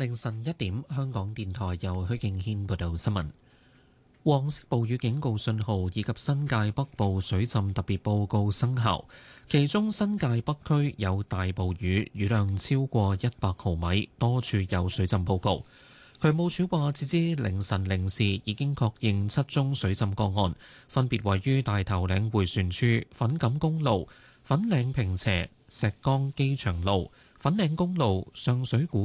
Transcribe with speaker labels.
Speaker 1: 凌晨1點，香港電台由許敬軒報道新聞。黃色暴雨警告信號以及新界北部水浸特別報告生效，其中新界北區有大暴雨，雨量超過100毫米，多處有水浸報告。渠務署話，截至凌晨0時已經確認7宗水浸個案，分別位於大頭嶺迴旋處、粉錦公路、粉嶺坪輋、石崗機場路、粉嶺公路、上水古